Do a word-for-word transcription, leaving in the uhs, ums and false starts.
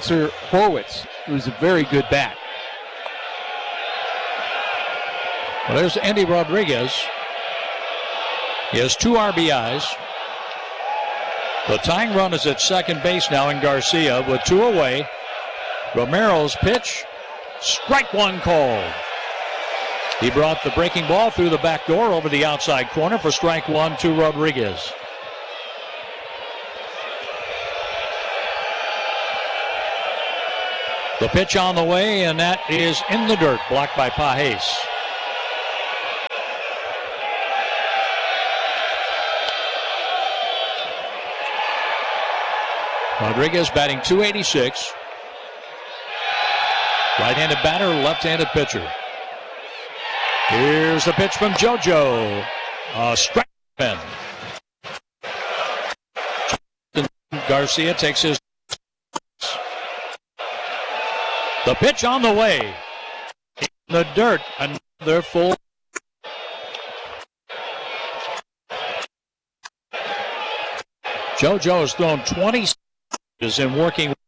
Sir Horwitz, who's a very good bat. Well, there's Andy Rodriguez. He has two R B Is. The tying run is at second base now in Garcia with two away. Romero's pitch, strike one called. He brought the breaking ball through the back door over the outside corner for strike one to Rodriguez. The pitch on the way, and that is in the dirt, blocked by Pajes. Rodriguez batting two eighty-six. Right-handed batter, left-handed pitcher. Here's the pitch from JoJo. A strike. Garcia takes his. The pitch on the way. In the dirt, another full. JoJo has thrown twenty is in working